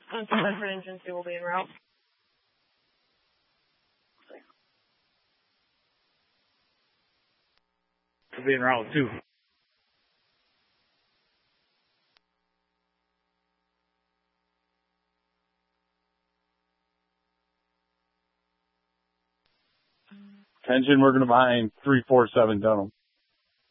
Bedford Engine 2 will be en route. We'll be en route too. Attention, we're going to behind 347 Dunham.